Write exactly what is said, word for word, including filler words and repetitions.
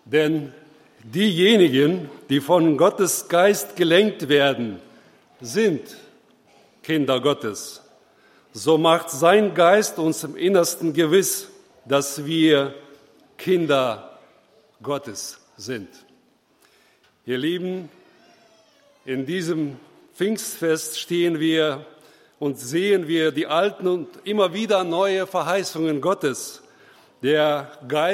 Denn diejenigen, die von Gottes Geist gelenkt werden, sind Kinder Gottes. So macht sein Geist uns im Innersten gewiss, dass wir Kinder Gottes sind. Ihr Lieben, in diesem Pfingstfest stehen wir und sehen wir die alten und immer wieder neue Verheißungen Gottes. Der Geist